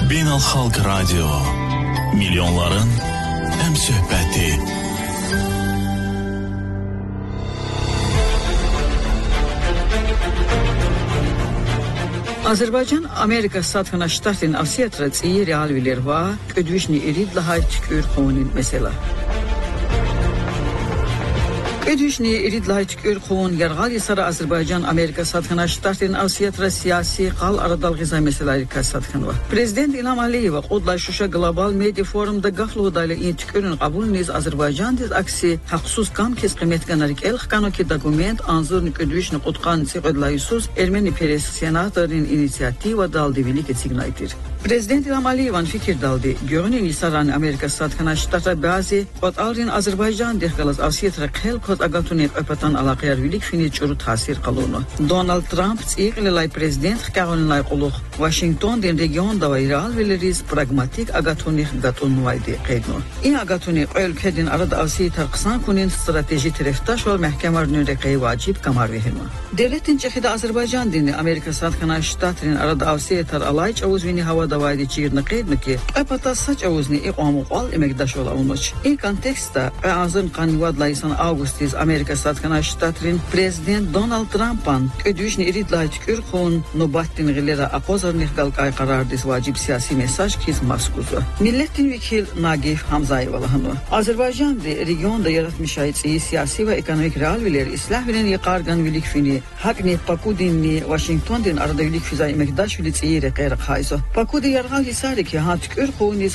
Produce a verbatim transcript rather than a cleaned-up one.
Beynəlxalq Radio, milyonların həm söhbəti. Azərbaycan Amerika Statına Штатин Австрия ці реал вілерва, кодвішні ірід лагають кюр хонін mesela. Kudüs'ni iridlayt kürkun yargal yasara Azerbaycan Amerika Statına Штатин Австрия siyasi qal aradal gıza meseleleri kasatkan var. Prezident İlham Aliyev qodla Şuşa Global Media Forumda gaflodayla intikörün qabulniz Azerbaycan diz aksi haqsus kam kes qiymetganarik el xkano ki dokument anzurni Kudüs'ni qotqan siqodlayusuz Ermeni Peres senatorin inisiativa daldi velik signaytir. Prezident İlham Aliyev'in fikir daldi. Görünün isaran Amerika Statına Штата bazı qotqalrin Azerbaycan dehqalas Avsiyatra qel qot agatunet öpatan alaqyar velik fini çuru tasir qalunu. Donald Trump tsiqlelay prezident xqaronlay quluq Washington den regionda vayral veleriz pragmatik agatunet gatunvaydi qeydnu. İn agatunet ülkedin arada Avsiyatra qsan kunin strateji taraftaş ve mahkemarının reqi vacib kamar vehinu. Devletin çexida Azerbaycan dini Amerika Statına Штатrin arada Avsiyatra alay çavuzvini hava davaydi çirni qeydnu ki öpata saç avuzni iqamu qal emekdaş olmuş. İn konteksta azın qanivadlaysan Augustis Amerika Statına Штатrin prezident Donald Trump'an Kudüs'ni iridlayt kürkun nubattin gilera aqozarnih qalqay qarar dis vacib siyasi mesaj kiz maskuzu. Milletin vekil Nagif Hamzayev'alahını Azerbaycan de regionda yaratmış ayetsi siyasi ve ekonomik realviler islah bilen yaqargan velik fini hakni Pakudinni Washington'den arada velik fizay emekdaş velik iri qeyri qayzo. Pakudi yargal hisari ki hat kürkun